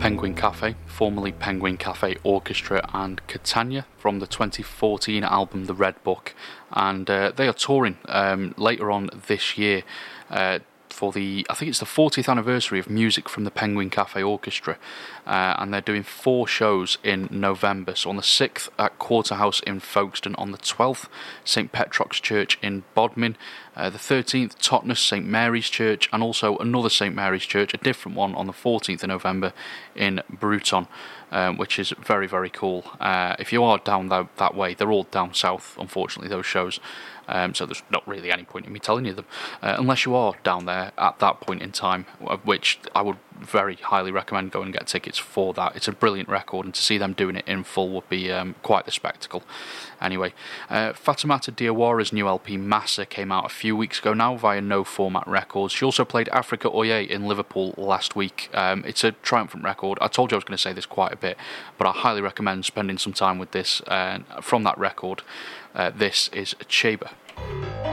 Penguin Cafe, formerly Penguin Cafe Orchestra and Catania, from the 2014 album The Red Book, and they are touring later on this year for I think it's the 40th anniversary of Music from the Penguin Cafe Orchestra, and they're doing 4 shows in November. So on the 6th at Quarterhouse in Folkestone, on the 12th St Petrock's Church in Bodmin, the 13th Totnes St Mary's Church, and also another St Mary's Church, a different one, on the 14th of November in Bruton, which is very, very cool. If you are down that way, they're all down south, unfortunately, those shows. So there's not really any point in me telling you them, unless you are down there at that point in time, which I would very highly recommend going and get tickets for that. It's a brilliant record, and to see them doing it in full would be quite the spectacle. Anyway, Fatoumata Diawara's new LP Massa came out a few weeks ago now via No Format Records. She also played Africa Oye in Liverpool last week. It's a triumphant record. I told you I was going to say this quite a bit, but I highly recommend spending some time with this. From that record, this is Cheba.